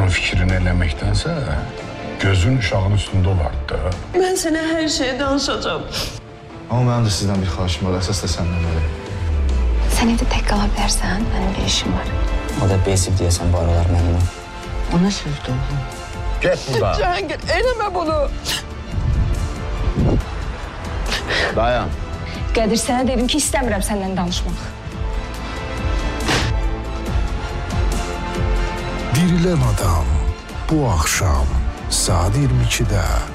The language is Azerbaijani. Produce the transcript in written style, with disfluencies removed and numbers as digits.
onun fikrini eləməkdənsə, gözün uşağın üstündə olardı da. Mən sənə hər şeyi danışacağım. Amma mənim də sizdən bir xahişim var, əsas da səndən öyle. Sən evdə tək qala bilərsən, mənim bir işim var. O da besib deyəsən bu aralar mənimlə. O nə sözdür oğlum? Get buradan. Cahangir, eləmə bunu. Dayan. Qədir, sənə dedim ki, istəmirəm səndən danışmaq. Dirilən Adam bu axşam saat 22-də